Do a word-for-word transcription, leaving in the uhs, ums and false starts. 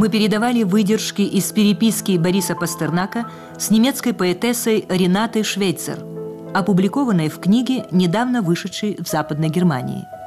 Мы передавали выдержки из переписки Бориса Пастернака с немецкой поэтессой Ренатой Швейцер, опубликованной в книге, недавно вышедшей в Западной Германии.